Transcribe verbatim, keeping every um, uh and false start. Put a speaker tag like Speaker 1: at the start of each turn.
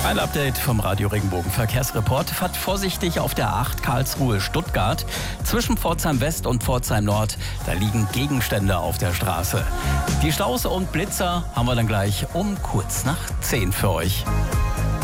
Speaker 1: Update vom Radio Regenbogen Verkehrsreport. Fahrt vorsichtig auf der A acht Karlsruhe-Stuttgart. Zwischen Pforzheim West und Pforzheim Nord, da liegen Gegenstände auf der Straße. Die Staus und Blitzer haben wir dann gleich um kurz nach zehn für euch.